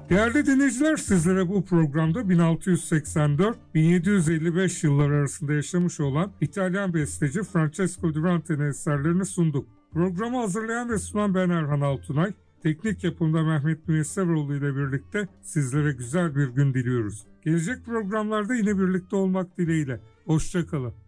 Değerli dinleyiciler, sizlere bu programda 1684-1755 yılları arasında yaşamış olan İtalyan besteci Francesco Durante'nin eserlerini sunduk. Programı hazırlayan ve sunan ben Erhan Altunay. Teknik yapımda Mehmet Müyesseroğlu ile birlikte sizlere güzel bir gün diliyoruz. Gelecek programlarda yine birlikte olmak dileğiyle. Hoşça kalın.